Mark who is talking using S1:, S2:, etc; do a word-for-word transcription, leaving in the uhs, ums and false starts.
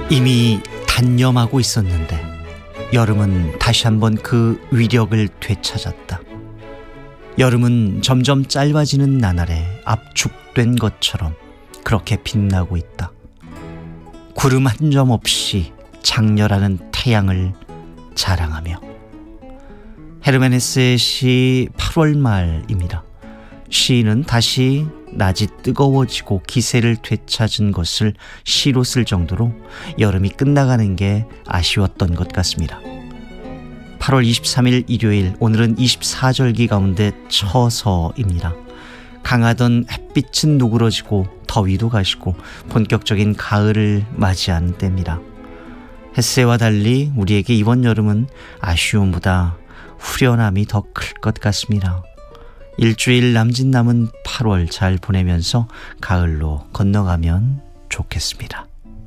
S1: 이미 단념하고 있었는데 여름은 다시 한번 그 위력을 되찾았다. 여름은 점점 짧아지는 나날에 압축된 것처럼 그렇게 빛나고 있다. 구름 한 점 없이 장렬하는 태양을 자랑하며. 헤르만 헤세의 시 팔월 말입니다. 시인은 다시 낮이 뜨거워지고 기세를 되찾은 것을 시로 쓸 정도로 여름이 끝나가는 게 아쉬웠던 것 같습니다. 팔월 이십삼일 일요일, 오늘은 이십사절기 가운데 처서입니다. 강하던 햇빛은 누그러지고 더위도 가시고 본격적인 가을을 맞이하는 때입니다. 헤세와 달리 우리에게 이번 여름은 아쉬움보다 후련함이 더 클 것 같습니다. 일주일 남짓 남은 팔월 잘 보내면서 가을로 건너가면 좋겠습니다.